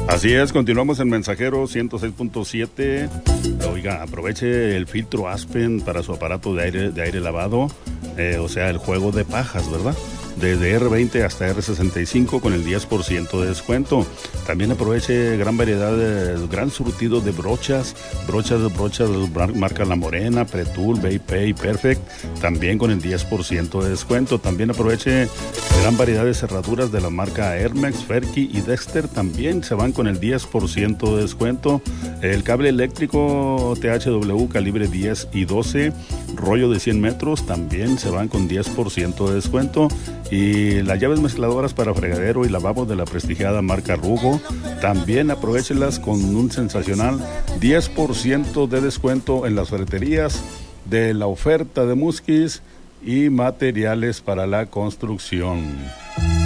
Así es, continuamos en Mensajero 106.7. Oiga, aproveche el filtro Aspen para su aparato de aire lavado, o sea, el juego de pajas, ¿verdad? Desde R20 hasta R65 con el 10% de descuento. También aproveche gran variedad, gran surtido de brochas marca La Morena, Pretul, Bay, Perfect, también con el 10% de descuento. También aproveche gran variedad de cerraduras de la marca Hermex, Ferki y Dexter, también se van con el 10% de descuento. El cable eléctrico THW calibre 10 y 12, rollo de 100 metros, también se van con 10% de descuento. Y las llaves mezcladoras para fregadero y lavabo de la prestigiada marca Rugo, también aprovéchelas con un sensacional 10% de descuento en las ferreterías de la oferta de Musquis y materiales para la construcción.